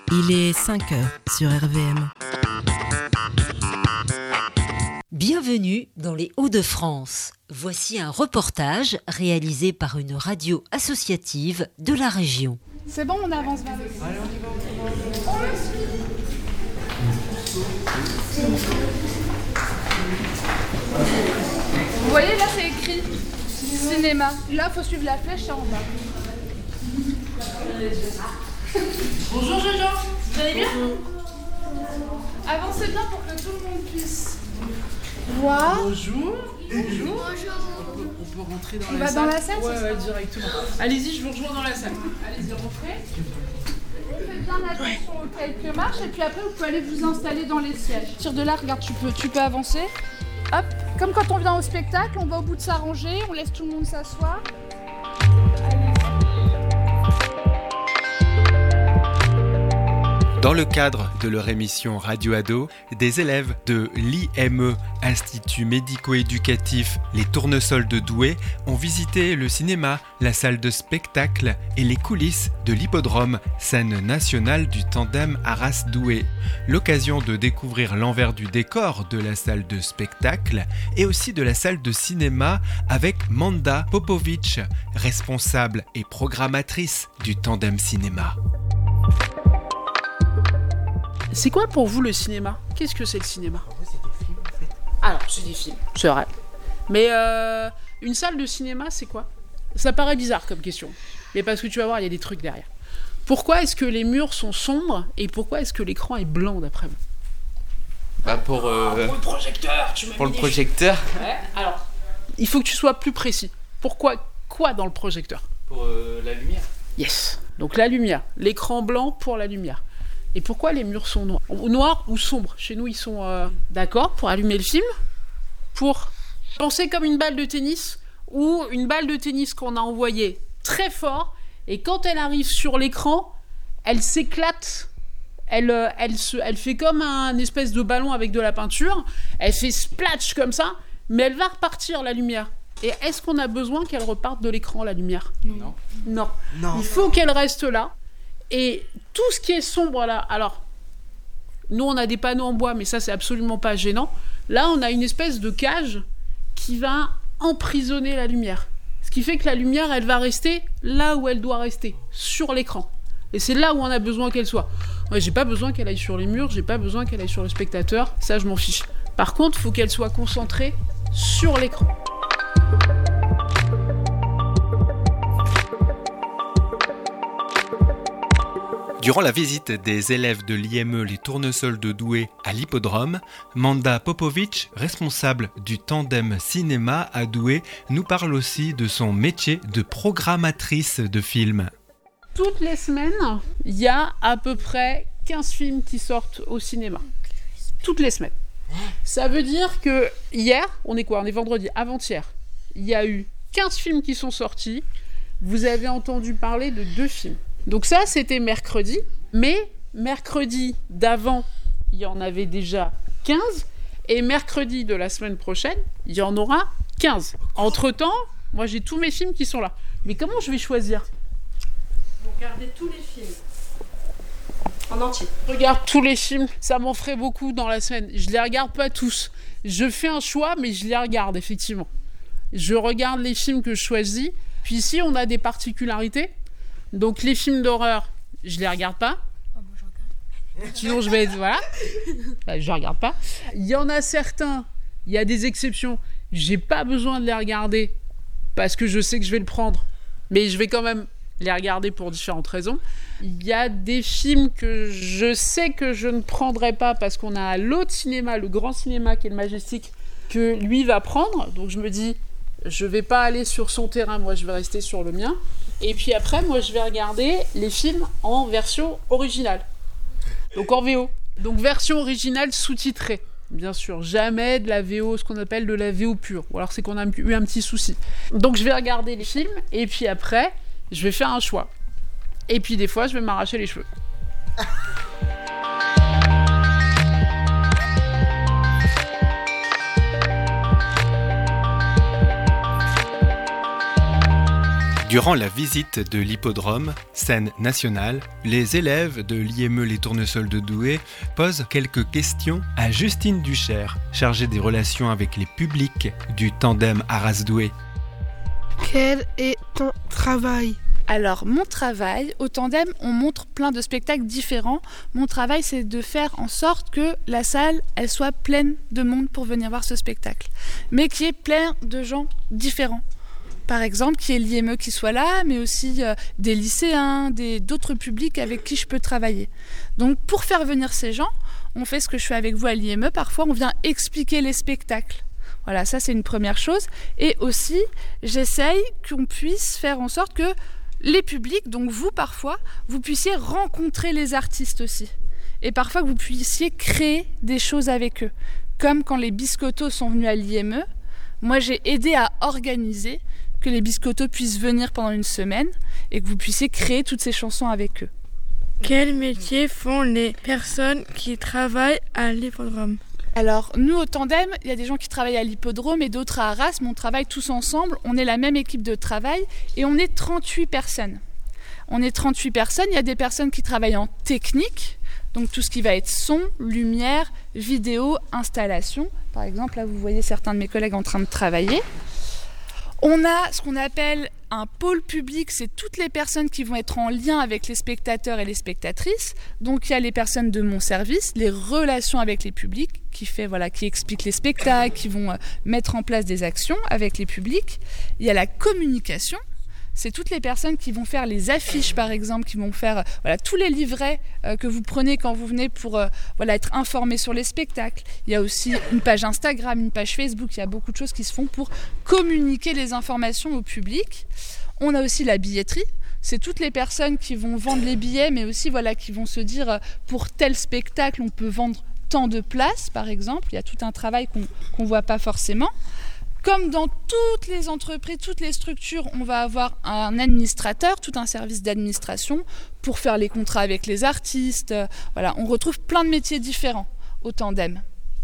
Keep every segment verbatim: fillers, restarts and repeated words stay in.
Il est cinq heures sur R V M. Bienvenue dans les Hauts-de-France. Voici un reportage réalisé par une radio associative de la région. C'est bon, on avance vers le... Allez, on y va, on y va. Vous voyez, là, c'est écrit cinéma. Là, il faut suivre la flèche, c'est en bas. Bonjour Jojo, vous allez bien? Avancez bien pour que tout le monde puisse voir. Bonjour. Bonjour. On peut, on peut rentrer dans on la va salle. dans la salle, Ouais, c'est ouais, ça directement. Allez-y, je vous rejoins dans la salle. Allez-y, rentrez. Faites bien attention aux quelques marches et puis après, vous pouvez aller vous installer dans les sièges. Tire de là, regarde, tu peux, tu peux avancer. Hop, comme quand on vient au spectacle, on va au bout de sa rangée, on laisse tout le monde s'asseoir. Dans le cadre de leur émission Radio Ado, des élèves de l'I M E, Institut médico-éducatif Les Tournesols de Douai, ont visité le cinéma, la salle de spectacle et les coulisses de l'hippodrome, scène nationale du tandem Arras-Douai. L'occasion de découvrir l'envers du décor de la salle de spectacle et aussi de la salle de cinéma avec Manda Popovic, responsable et programmatrice du tandem cinéma. C'est quoi pour vous le cinéma? Qu'est-ce que c'est le cinéma? En vrai, c'est des films en fait. Alors, c'est des films, c'est vrai. Mais euh, une salle de cinéma, c'est quoi? Ça paraît bizarre comme question. Mais parce que tu vas voir, il y a des trucs derrière. Pourquoi est-ce que les murs sont sombres et pourquoi est-ce que l'écran est blanc d'après vous? Bah pour, euh, Ah, pour le projecteur, tu m'as pour le mis des- projecteur. Ouais, alors, il faut que tu sois plus précis. Pourquoi quoi dans le projecteur? Pour euh, la lumière. Yes. Donc la lumière, l'écran blanc pour la lumière. Et pourquoi les murs sont noirs? Noirs ou sombres? Chez nous, ils sont euh, d'accord pour allumer le film, pour penser comme une balle de tennis ou une balle de tennis qu'on a envoyée très fort et quand elle arrive sur l'écran, elle s'éclate. Elle, euh, elle, se, elle fait comme un espèce de ballon avec de la peinture. Elle fait splash comme ça, mais elle va repartir la lumière. Et est-ce qu'on a besoin qu'elle reparte de l'écran, la lumière? Non. Non. Non. Il faut qu'elle reste là. Et tout ce qui est sombre là, alors, nous on a des panneaux en bois, mais ça c'est absolument pas gênant. Là on a une espèce de cage qui va emprisonner la lumière. Ce qui fait que la lumière elle va rester là où elle doit rester, sur l'écran. Et c'est là où on a besoin qu'elle soit. Ouais, j'ai pas besoin qu'elle aille sur les murs, j'ai pas besoin qu'elle aille sur le spectateur, ça je m'en fiche. Par contre, il faut qu'elle soit concentrée sur l'écran. Durant la visite des élèves de l'I M E Les Tournesols de Douai à l'hippodrome, Manda Popovic, responsable du tandem cinéma à Douai, nous parle aussi de son métier de programmatrice de films. Toutes les semaines, il y a à peu près quinze films qui sortent au cinéma. Toutes les semaines. Ça veut dire que hier, on est quoi? On est vendredi, avant-hier. Il y a eu quinze films qui sont sortis. Vous avez entendu parler de deux films. Donc ça, c'était mercredi. Mais mercredi d'avant, il y en avait déjà quinze. Et mercredi de la semaine prochaine, il y en aura quinze. Entre-temps, moi, j'ai tous mes films qui sont là. Mais comment je vais choisir? Vous regardez tous les films en entier. Je regarde tous les films, ça m'en ferait beaucoup dans la semaine. Je les regarde pas tous. Je fais un choix, mais je les regarde, effectivement. Je regarde les films que je choisis. Puis ici, on a des particularités. Donc les films d'horreur, je les regarde pas. Oh, moi, je regarde. Sinon, je vais être... Voilà. Bah, je regarde pas. Il y en a certains, il y a des exceptions. J'ai pas besoin de les regarder parce que je sais que je vais le prendre. Mais je vais quand même les regarder pour différentes raisons. Il y a des films que je sais que je ne prendrai pas parce qu'on a l'autre cinéma, le grand cinéma qui est le Majestic, que lui va prendre. Donc je me dis, je vais pas aller sur son terrain, moi je vais rester sur le mien. Et puis après, moi je vais regarder les films en version originale. Donc en V O. Donc version originale sous-titrée. Bien sûr, jamais de la V O, ce qu'on appelle de la V O pure. Ou alors c'est qu'on a eu un petit souci. Donc je vais regarder les films et puis après, je vais faire un choix. Et puis des fois, je vais m'arracher les cheveux. Durant la visite de l'hippodrome, scène nationale, les élèves de l'I M E Les Tournesols de Douai posent quelques questions à Justine Duchère, chargée des relations avec les publics du tandem Arras-Douai. Quel est ton travail ? Alors, mon travail, au tandem, on montre plein de spectacles différents. Mon travail, c'est de faire en sorte que la salle, elle soit pleine de monde pour venir voir ce spectacle. Mais qui est plein de gens différents. Par exemple, qu'il y ait l'I M E qui soit là, mais aussi euh, des lycéens, des, d'autres publics avec qui je peux travailler. Donc, pour faire venir ces gens, on fait ce que je fais avec vous à l'I M E. Parfois, on vient expliquer les spectacles. Voilà, ça, c'est une première chose. Et aussi, j'essaye qu'on puisse faire en sorte que les publics, donc vous parfois, vous puissiez rencontrer les artistes aussi. Et parfois, que vous puissiez créer des choses avec eux. Comme quand les Biscottos sont venus à l'I M E, moi, j'ai aidé à organiser que les Biscottos puissent venir pendant une semaine et que vous puissiez créer toutes ces chansons avec eux. Quel métier font les personnes qui travaillent à l'hippodrome ? Alors, nous, au tandem, il y a des gens qui travaillent à l'hippodrome et d'autres à Arras, mais on travaille tous ensemble. On est la même équipe de travail et on est trente-huit personnes. On est trente-huit personnes. Il y a des personnes qui travaillent en technique, donc tout ce qui va être son, lumière, vidéo, installation. Par exemple, là, vous voyez certains de mes collègues en train de travailler. On a ce qu'on appelle un pôle public, c'est toutes les personnes qui vont être en lien avec les spectateurs et les spectatrices. Donc il y a les personnes de mon service, les relations avec les publics, qui fait voilà, qui expliquent les spectacles, qui vont euh, mettre en place des actions avec les publics. Il y a la communication. C'est toutes les personnes qui vont faire les affiches, par exemple, qui vont faire euh, voilà, tous les livrets euh, que vous prenez quand vous venez pour euh, voilà, être informés sur les spectacles. Il y a aussi une page Instagram, une page Facebook. Il y a beaucoup de choses qui se font pour communiquer les informations au public. On a aussi la billetterie. C'est toutes les personnes qui vont vendre les billets, mais aussi voilà, qui vont se dire euh, pour tel spectacle, on peut vendre tant de places, par exemple. Il y a tout un travail qu'on qu'on ne voit pas forcément. Comme dans toutes les entreprises, toutes les structures, on va avoir un administrateur, tout un service d'administration pour faire les contrats avec les artistes. Voilà, on retrouve plein de métiers différents au tandem.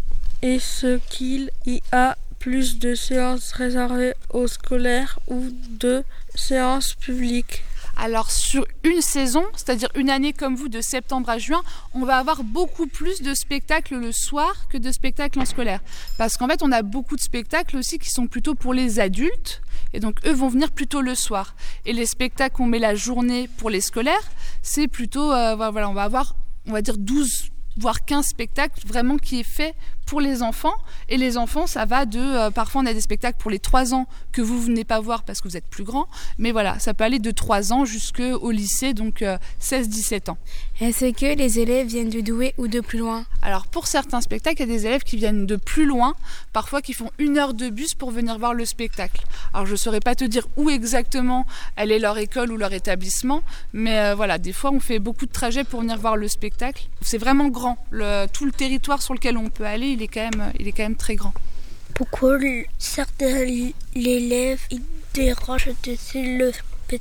Est-ce qu'il y a plus de séances réservées aux scolaires ou de séances publiques ? Alors sur une saison, c'est-à-dire une année comme vous de septembre à juin, on va avoir beaucoup plus de spectacles le soir que de spectacles en scolaire. Parce qu'en fait on a beaucoup de spectacles aussi qui sont plutôt pour les adultes et donc eux vont venir plutôt le soir. Et les spectacles qu'on met la journée pour les scolaires, c'est plutôt, euh, voilà, on va avoir on va dire douze voire quinze spectacles vraiment qui est fait pour les enfants. Et les enfants, ça va de... Euh, parfois, on a des spectacles pour les trois ans que vous ne venez pas voir parce que vous êtes plus grand. Mais voilà, ça peut aller de trois ans jusqu'au lycée, donc euh, seize dix-sept ans. Est-ce que les élèves viennent de Douai ou de plus loin ? Alors, pour certains spectacles, il y a des élèves qui viennent de plus loin, parfois qui font une heure de bus pour venir voir le spectacle. Alors, je ne saurais pas te dire où exactement elle est leur école ou leur établissement, mais euh, voilà, des fois, on fait beaucoup de trajets pour venir voir le spectacle. C'est vraiment grand. Le, tout le territoire sur lequel on peut aller, il est quand même, il est quand même très grand. Pourquoi certains élèves ils dérangent le spectacle ?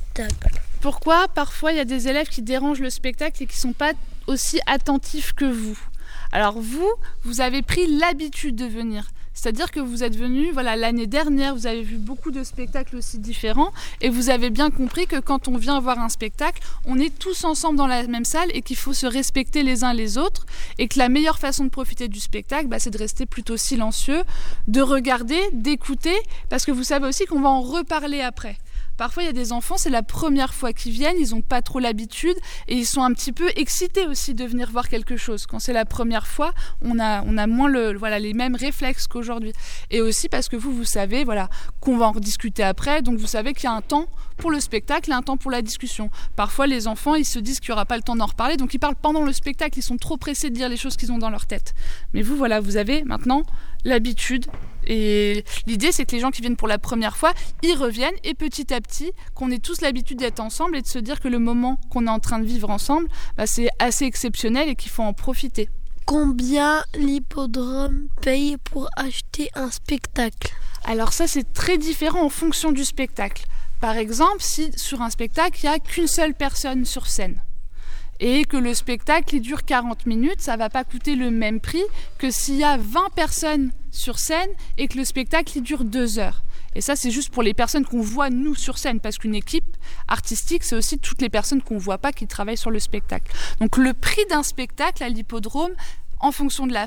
Pourquoi parfois il y a des élèves qui dérangent le spectacle et qui ne sont pas aussi attentifs que vous ? Alors vous, vous avez pris l'habitude de venir. C'est-à-dire que vous êtes venu, voilà, l'année dernière, vous avez vu beaucoup de spectacles aussi différents et vous avez bien compris que quand on vient voir un spectacle, on est tous ensemble dans la même salle et qu'il faut se respecter les uns les autres et que la meilleure façon de profiter du spectacle, bah, c'est de rester plutôt silencieux, de regarder, d'écouter, parce que vous savez aussi qu'on va en reparler après. Parfois, il y a des enfants, c'est la première fois qu'ils viennent, ils n'ont pas trop l'habitude et ils sont un petit peu excités aussi de venir voir quelque chose. Quand c'est la première fois, on a, on a moins le, voilà, les mêmes réflexes qu'aujourd'hui. Et aussi parce que vous, vous savez voilà, qu'on va en rediscuter après, donc vous savez qu'il y a un temps pour le spectacle et un temps pour la discussion. Parfois, les enfants, ils se disent qu'il n'y aura pas le temps d'en reparler, donc ils parlent pendant le spectacle, ils sont trop pressés de dire les choses qu'ils ont dans leur tête. Mais vous, voilà, vous avez maintenant l'habitude. Et l'idée, c'est que les gens qui viennent pour la première fois, ils reviennent et petit à petit, qu'on ait tous l'habitude d'être ensemble et de se dire que le moment qu'on est en train de vivre ensemble, bah, c'est assez exceptionnel et qu'il faut en profiter. Combien l'hippodrome paye pour acheter un spectacle ? Alors ça, c'est très différent en fonction du spectacle. Par exemple, si sur un spectacle, il n'y a qu'une seule personne sur scène et que le spectacle il dure quarante minutes, ça ne va pas coûter le même prix que s'il y a vingt personnes sur scène et que le spectacle il dure deux heures. Et ça, c'est juste pour les personnes qu'on voit, nous, sur scène, parce qu'une équipe artistique, c'est aussi toutes les personnes qu'on ne voit pas qui travaillent sur le spectacle. Donc le prix d'un spectacle à l'hippodrome, en fonction de la